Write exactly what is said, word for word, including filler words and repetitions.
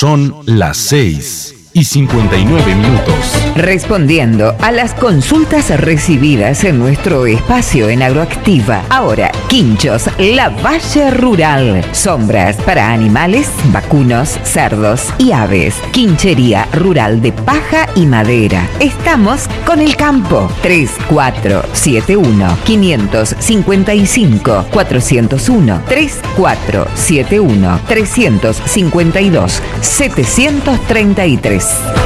Son las seis y cincuenta y nueve minutos. Respondiendo a las consultas recibidas en nuestro espacio en Agroactiva. Ahora, Quinchos, la Valle Rural. Sombras para animales, vacunos, cerdos y aves. Quinchería rural de paja y madera. Estamos con el campo. tres cuatro siete uno, cinco cinco cinco, cuatro cero uno. tres cuatro siete uno, tres cinco dos, siete tres tres.